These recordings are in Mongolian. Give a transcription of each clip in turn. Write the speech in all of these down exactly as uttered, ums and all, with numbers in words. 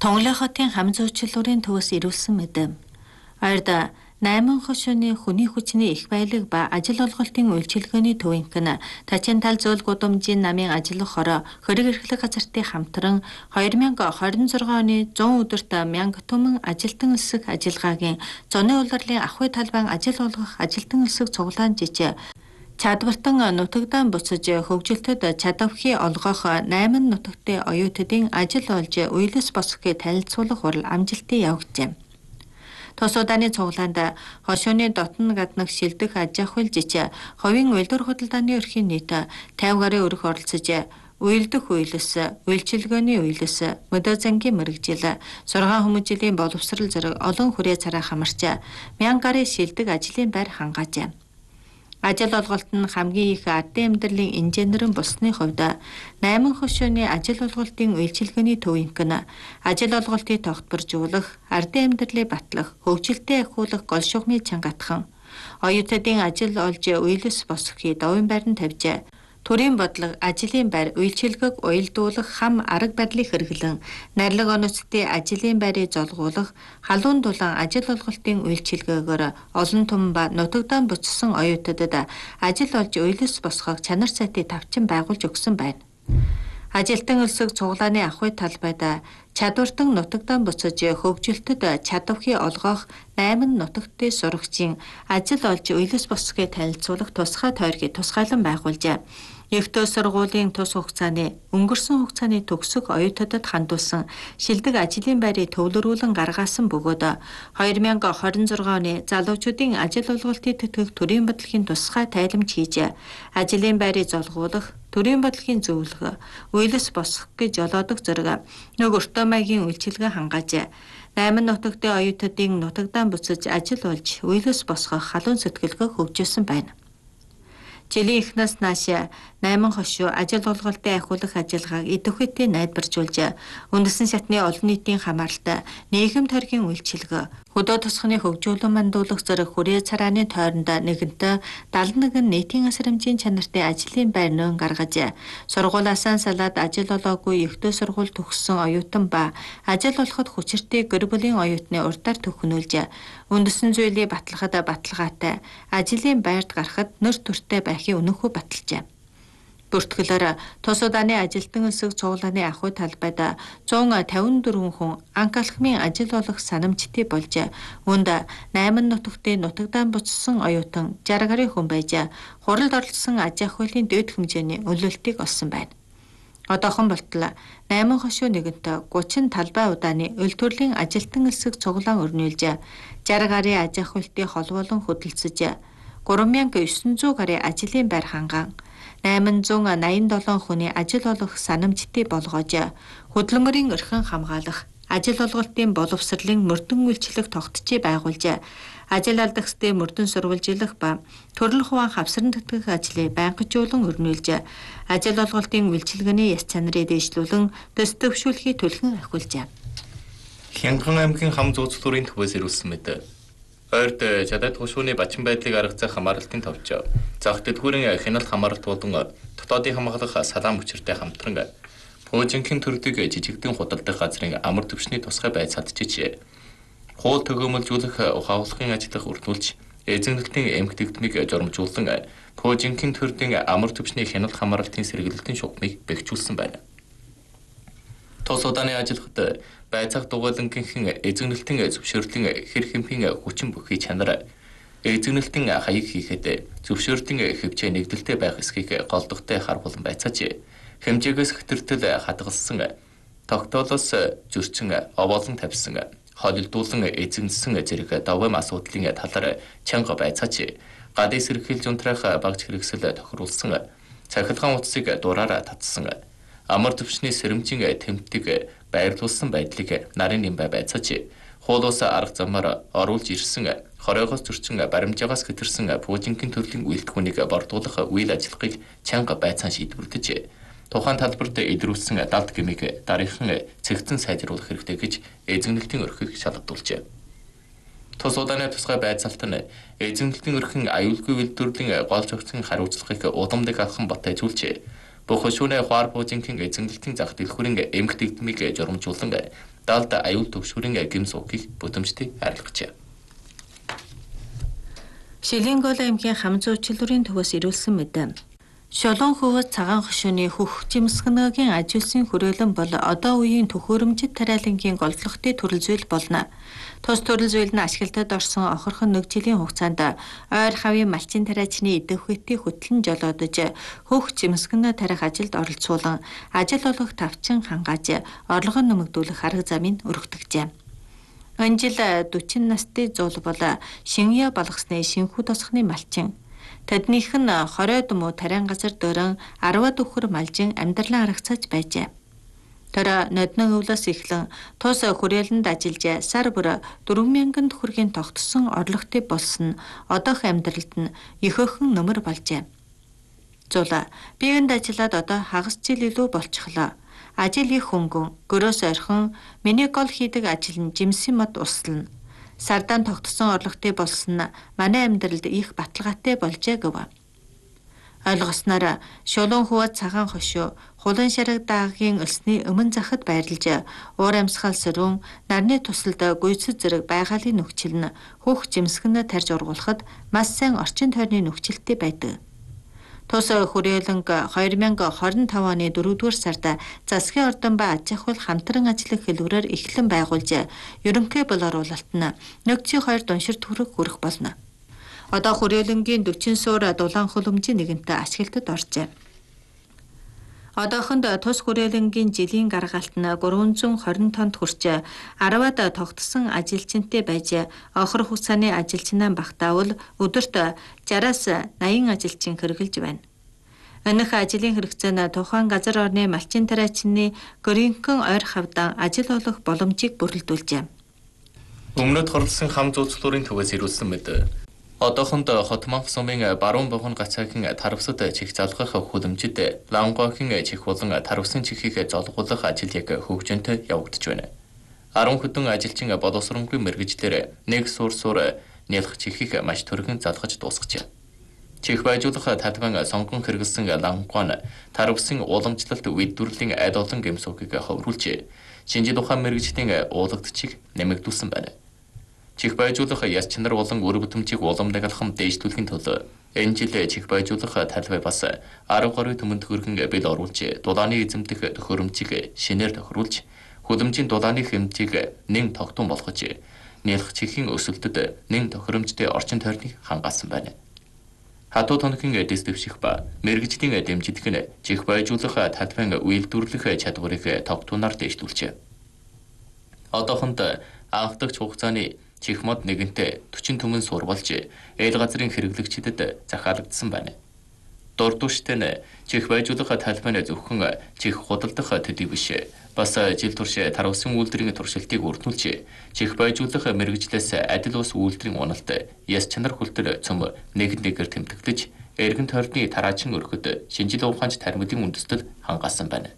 Тонглоо хотын хам зуучлалын төвөөс ирүүлсэн мэдэв. Ойрд найман хошууны хүний хүчний их баялаг ба ажил олголтын үйлчилгээний төвийнхэн Тачин тал зөөл гудамжийн намын ажиллах хороо хөрөг эрхлэх газартын хамтран хоёр мянга хорин зургаан оны зуун өдөрт мянга түмэн ажилтан элсэг ажиллагаагийн зуны улирлын ахуй талбайн ажил олгох ажилтан элсэг цуглаан жижиг Чадвартан нутагдан буцаж хөгжилтөд чадавхи олгох найман нутагтын оюутдын ажил олж уйлс босхийг танилцуулах хурал амжилтыг явуулжээ. Тус удааны цуглаанд хошууны дотн гаднах шилдэх аж ахуйл жижиг ховын уйлдвар худалдааны өрхийн нийт пятьдесят гаруй өрх оролцож уйлдах уйлс, үйлчилгээний уйлс, мөдөө зангийн мэрэгжил, сургаан хүмүүжлийн боловсрал зэрэг олон хүрээ цараа хамарч мянга гаруй шилдэг ажлын байр хангаажээ. Ажил олголт нь хамгийн их ардын амьдралын инженерийн болсны хувьд найман хошууны ажил олголтын үйлчилгээний төвийнхэн ажил олголтыг тогтворжуулах, ардын амьдралыг батлах, хөгжилтэй ахиулах гол шугамыг чангатхан, оюутнуудын ажил олж уйлс босхийг довын байранд тавьж төрийн бодлого, ажлын байр, үйлчилгээг уялдуулах хам арга барилыг хэрэглэн найрлаг онцгтын ажлын байрыг золгуулах, халуун дулаан ажил олголтын үйлчилгээгээр олон том ба нутагдан буцсан оюутнуудад ажил олж уйлс босгох чанар сайтыг тавчин байгуулж өгсөн байна. Ажилтан элсэг цуглааны ахуй талбайд чадвартан нутагдан буцаж хөгжилтөд чадвхи олгох найман нутагтын сурагчийн ажил олж уйлс босхийг танилцуулах тусгай тойргийг тусгайлан байгуулжээ. Ихтэй сургуулийн тус хугацааны өнгөрсөн хугацааны төгсөх оюутнуудад хандуулсан шилдэг ажлын байрыг төвлөрүүлэн гаргасан бөгөөд хоёр мянга хорин зургаан оны залуучуудын ажил олголтыг тэтгэх төрийн бодлогын тусгай тайлбарч хийж ажлын байрыг золгуулах, төрийн бодлогын зөвлөгөө, уйлс босгох гэж жолоодог зэрэг нэг өртөө маягийн үйлчилгээ хангаажээ. Найман нутагтын оюутнуудын нутагдан буцаж ажил олж уйлс босгох халуун сэтгэлгээ хөгжүүлсэн байна. Жилийн эхнээс нааш найман хошуу ажил олголтын ахиулах ажиллагааг идэвхтэй найдваржуулж, үндэсний шатны олон нийтийн хамааралтай нийгэм тойргийн үйлчилгээ, хөдөө тосгоны хөгжүүлэн мандуулах зэрэг хүрээ царааны тойронд нэгэнтээ даална нэгэн нийтийн асар хэмжээний чанартай ажлын байр нön гаргаж, сургуулиасаа салаад ажил олоогүй ихтэй сургууль төгссөн оюутан ба ажил олоход хүчиртэй гэр бүлийн оюутны урдаар төхнүүлж, үндэсний зүйлийг батлахад баталгаатай ажлын байрт гарахад нэр төртэй байхыг өнөөхөө баталжээ. Бүртгэлээр тус удааны ажилтан элсэг цуглааны ахуй талбайд зуун тавин дөрвөн хүн анх алхмын ажил олох санамжтай болж, үүнд найман нутагтын нутагдан буцсан оюутан жаргал гаруй хүн байж, хуралд оролцсон аж ахуйлын дэд хэмжээний өлөлтийг олсон байна. Одоохон болтол найман хошуу нэгэнт гучин талбай удааны өл төрлийн ажилтан элсэг цуглаан өрнүүлж, жаргал гаруй аж ахуйлтыг холбоолон хөдөлсөж, гурван мянга девин зуун гаруй ажлын байр хангаан, найман зуун найман долоон хүний ажил олох санамжтай болгоож, хөдөлмөрийн эрхэн хамгаалах, ажил олголтын боловсролын мөрдөн үйлчлэх тогтцыг байгуулж, ажил алдагчдын мөрдөн сурвалжилах ба төрөл хувийн хавсран тэтгэх ажлыг байнгажуулан өрнүүлж, ажил олголтын үйлчилгээний яс чанарыг дэвшлүүлэн төс төвшүүлэхийг түлхэн ахиулжээ. Хянган аймгийн хам зууцлуурын төвөөс ирүүлсэн мэт. Ойрд чадад хушууны бачин байдлыг аргацах хамааралтын товч зах дэдгүүрийн хяналт хамааралт болон дотоодын хамгаалах салаам хүчиртэй хамтран пуужингийн төрөлийг жижигдэн худалдах газрын амар төвшний тусгай байц чадчихжээ. Хуул төгөөмөлжүүлэх ухаалгын ажиллах үрдүүлж эзэнэлтийн эмгтэгдмийг журамжуулан пуужингийн төрлийн амар төвшний хяналт хамааралтын сэргэлтийн шугамыг бэхжүүлсэн байна. Тус удааны ажиллахад байцаах дугуйлангийнхэн эзэгнэлтийн зөвшөөрлийн хэр хэмпийн хүчин бүхий чанар, эзэгнэлтийн хаяг хийхэд зөвшөөрлийн хөвчөө нэгдэлтэй байх эсхийг голдогтой харуулсан байцааж, хэмжээгээс хэтэртэл хадгалсан, тогтоолоос зөрчин овоолон тавьсан, холилдуулан эзэгнсэн зэрэг давгам асуудлын талаар чанга байцааж, гадны сэрхийлж унтраах багж хэрэгсэл тохируулсан, цахилгаан утсыг дураараа татсан, амар төвчний сэрэмжийн тэмдэг байрлуулсан байдлыг нарын нэмбай байцааж, хуулуус арга замаар оруулж ирсэн, хоройгоос зөрчин баримжаагаас хэтэрсэн пуужингийн төрлийн үйлдэлхүүнийг бордуулах үйл ажиллагыг чанга байцаан шийдвэрлэж, тухайн талбарт илрүүлсэн далд гэмиг дараахан цэгцэн сайжруулах хэрэгтэй гэж эзэгнэлтийн өрхийг шалгадуулжээ. Тус удааны тусгай байцаалт нь эзэгнэлтийн өрхийн аюулгүй үйлдвэрлэлийн гол зохицын хариуцлагыг удамдаг алхан батайжуулж, бүх хошууны хуар буужингийн эзэнгэлтийн зах дэлгүүрийн эмх дэгдмийг журамжуулан далд аюул төвшүүрийн гимс укийг бүтэмжтэй арилгажээ. Шилэнгол аймгийн хам зуучлалын төвөөс ирүүлсэн мэдээ. Шолон хөвөс цагаан хошууны хөх жимсгэнэгийн ажилсын хүрээлэн бол одоо үеийн төхөөрөмжит тариалангийн голдлогтой төрөл зүйл болно. Тус төрөл зүйл нь ашиглалтад орсон охирхон нэг жилийн хугацаанд ойр хавийн малчин тариачны идэвхэтийг хөтлөн жолоодож хөх жимсгэнэ тарих ажилд оролцуулан ажил олгох тавчин хангааж орлого нэмэгдүүлэх арга замыг өргөтгөжээ. Энэ жил дөрвөн настай зуул бол шингяа балгасны шинхүү тосхны малчин. Тэднийх нь хорой дмуу тариан газар дөрөн арваад өхөр малжин амьдралаа харагцааж байжээ. Тэр нодны өвлөөс эхлэн тус хүрээлэнд ажиллаж сар бүр дөрвөн мянган төгрөгийн тогтсон орлоготой болсон одоох амьдралд нь их өхөн нөмөр болжээ. Зула биеинд ажиллаад одоо хагас жил илүү болчихлоо. Ажил их хөнгөн, гөрөөс орхон миний гол хийдэг ажил нь жимсийн мод услана. Сардаан тогтсон орлоготой болсон нь манай амьдралд их баталгаатай болжээ гэв. Ойлгосноор шулуун хөвөд цагаан хошуу хулан шараг даагийн өлсний өмнө захад байрлаж уур амьсгал сөрөн нарны тусалд гүйцэд зэрэг байгалийн нөхцөл нь хөх жимсгэнэ тарж ургуулахад маш сайн орчин тойрны нөхцөлтэй байдаг. Тус хүрээлэнг хоёр мянга хорин таван оны дөрөвдүгээр сард засгийн ордон ба аж ахуйл хамтран ажиллах хэлбэрээр эхлэн байгуулж ерөнхий бол оруулалт нь нэг цэг хоёр дуншир төгрөг хүрэх болно. Одоо хүрээлэнгийн дөрвөн суур дулаан хөлөмжийн нэгэнтээ ашиглалтад оржээ. Одоохонд тус хүрээлэнгийн жилийн гаргаалт нь гурван зуун хорин тоннд хүрч арваад тогтсон ажилчинтай байж охир хугацааны ажилчнаа багтаавал өдөрт жараас наян ажилчин хэрэгжилж байна. Энэх ажлын хэрэгцээ нь тухайн газар орны малчин тариачны гөрийнхэн ойр хавдан ажил олох боломжийг бүрэлдүүлжээ. Өмнөд хорлсон хам зуучлалын төвөөс ирүүлсэн мэдээ. Одоохонд Хотманх сумын баруун бохын гацаагийн тарвсад чих залгах хүлэмжид Лангогийн чих болон тарвсан чихийг золгуулах ажил яг хөгжөнтэй явагдаж байна. арван хэдэн ажилчин боловсронгүй мэргэжлэр нэг суур суур нялх чихийг маш түргэн залгаж дуусгажээ. Чих байжуулах талбайн сонгон хэрэгэлсэн Лангон тарвсан уламжлалт үйлдвэрлэлийн аль олон гэмсүүгийг ховруулж шинжил ухаан мэргэжлийн уулагдчийг нэмэгдүүлсэн байна. Чих байжуулах яс чанар болон үр бүтэмжийг уламжлалхан дээшлүүлэхийн тулд энэ жил чих байжуулах талбай бас арга гаруй төмөн төгрөгөн бэл оруулж дулааны эзэмдэх төхөөрөмжийг шинээр тохируулж хүлэмжийн дулааны хэмжээг нэн тогтун болгож нялх чихийн өсөлтөд нэн тохиромжтой орчин тойрныг хангаасан байна. Хатуу тонхын дэс дэвших ба мэргэжлийн дэмжлэг нь чих байжуулах талбайн үйлдвэрлэх чадварыг тогтунаар дээшлүүлжээ. Одоохонд анхдагч хугацааны чих мод нэгэнтээ төчин төмөн суур болж ээл газрын хэрэглэгчдэд захиалагдсан байна. Дурдуштай нь чих байжуулах талбайны зөвхөн чих худалдах төдий биш бас жил турш тарвсан үйлдвэрийн туршилтыг өргөнүүлж чих байжуулах мэргэжлээс адил ус үйлдвэрийн уналт яс чанар хүлтэр цөм нэгэн нэгээр тэмдэглэж эргэн тойрны тараачин өргөд шинжил ухаанч тармидын үндэстэл хангаасан байна.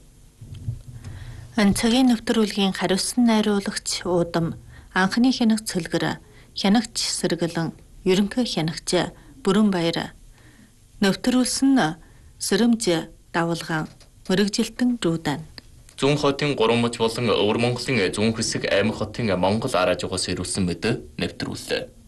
Цагийн нэвтрүүлгийн хариуцсан найруулагч уудам анхны хянах цөлгөр, хянагч сэргэлэн, ерөнхий хянагч бүрэн баяр. Нэвтрүүлсэн Сэрэмж давалгаан, мэрэгжилтэн Руудан. Зүүн хотын гурван муж болон Өвөр Монголын зүүн хэсэг Аймаг хотын Монгол араа жугаас ирүүлсэн мэдээ нэвтрүүллээ.